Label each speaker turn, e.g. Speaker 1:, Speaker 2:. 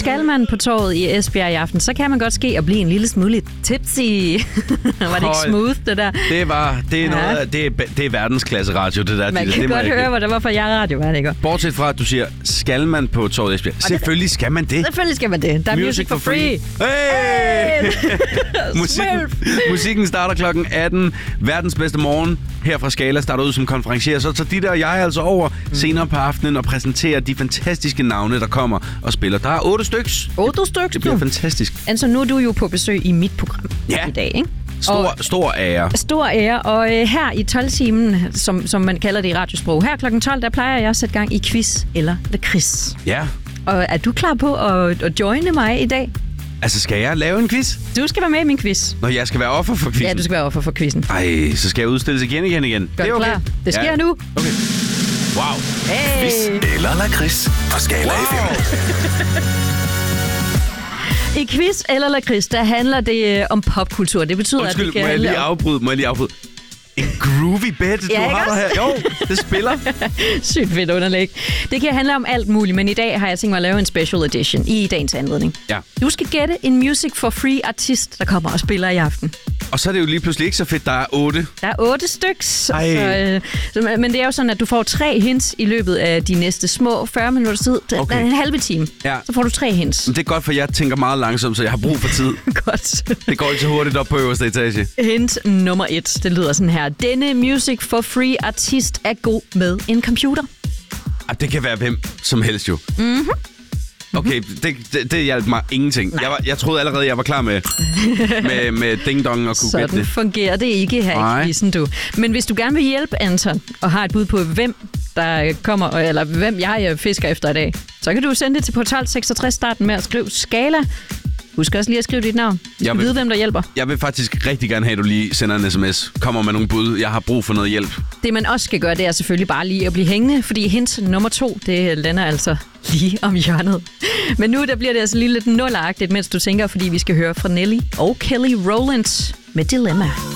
Speaker 1: skal man på torvet i Esbjerg i aften, så kan man godt ske at blive en lille smule tipsy. Var det ikke smooth, det der?
Speaker 2: Det er verdensklasse radio, det der.
Speaker 1: Man kan godt høre, hvad det var for jer radio, var det ikke?
Speaker 2: Bortset fra, at du siger, skal man på torvet i Esbjerg? Selvfølgelig skal man det.
Speaker 1: Selvfølgelig skal man det. Der er music for free.
Speaker 2: Hey! Musikken starter klokken 18. Verdens bedste morgen her fra Scala starter ud som konferencier. Så tager Ditte og jeg altså over senere på aftenen og præsenterer de fantastiske navne, der kommer og spiller. Der er 8 styks.
Speaker 1: 8 styks,
Speaker 2: Det bliver fantastisk.
Speaker 1: Altså, nu er du jo på besøg i mit program i dag, ikke?
Speaker 2: Stor ære.
Speaker 1: Stor ære, og her i 12-timen, som man kalder det i radiosprog, her klokken 12, der plejer jeg at sætte gang i quiz eller lakrids.
Speaker 2: Ja.
Speaker 1: Og er du klar på at joine mig i dag?
Speaker 2: Altså, skal jeg lave en quiz?
Speaker 1: Du skal være med i min quiz.
Speaker 2: Når jeg skal være offer for quizzen?
Speaker 1: Ja, du skal være offer for quizzen.
Speaker 2: Ej, så skal jeg udstilles igen.
Speaker 1: Gør
Speaker 2: det er okay.
Speaker 1: Klar. Det sker nu.
Speaker 2: Okay. Wow.
Speaker 1: Hey.
Speaker 3: Quiz eller lakrids på Scala FM.
Speaker 1: I quiz eller lakrids, der handler det om popkultur. Det betyder,
Speaker 2: Undskyld,
Speaker 1: at det kan
Speaker 2: må jeg lige afbryde? En groovy bed, du har der her. Jo, det spiller.
Speaker 1: Sygt fedt underlæg. Det kan handle om alt muligt, men i dag har jeg tænkt mig at lave en special edition i dagens anledning.
Speaker 2: Ja.
Speaker 1: Du skal gætte en music for free artist, der kommer og spiller i aften.
Speaker 2: Og så er det jo lige pludselig ikke så fedt, der er 8.
Speaker 1: Der er 8 styks. Så, men det er jo sådan, at du får 3 hints i løbet af de næste små 40 minutter tid.
Speaker 2: Okay.
Speaker 1: Der er en halve time.
Speaker 2: Ja.
Speaker 1: Så får du 3 hints.
Speaker 2: Men det er godt, for jeg tænker meget langsomt, så jeg har brug for tid.
Speaker 1: Godt.
Speaker 2: Det går ikke så hurtigt op på øverste etage.
Speaker 1: Hint nummer 1. Det lyder sådan her. Denne music for free artist er god med en computer.
Speaker 2: Det kan være hvem som helst jo.
Speaker 1: Mhm.
Speaker 2: Okay, det hjalp mig ingenting. Jeg troede allerede, jeg var klar med ding dong og kunne gætte
Speaker 1: Sådan
Speaker 2: det.
Speaker 1: fungerer det ikke her i quizzen, du. Men hvis du gerne vil hjælpe Anton og har et bud på, hvem der kommer, eller hvem jeg fisker efter i dag, så kan du sende det til portal 66, starten med at skrive Scala. Husk også lige at skrive dit navn. Du skal vide, hvem der hjælper.
Speaker 2: Jeg vil faktisk rigtig gerne have, at du lige sender en sms. Kommer med nogle bud. Jeg har brug for noget hjælp.
Speaker 1: Det, man også skal gøre, det er selvfølgelig bare lige at blive hængende, fordi hint nummer 2, det lander altså lige om hjørnet. Men nu der bliver det altså lige lidt nulagtigt, mens du tænker, fordi vi skal høre fra Nelly og Kelly Rowland med Dilemma.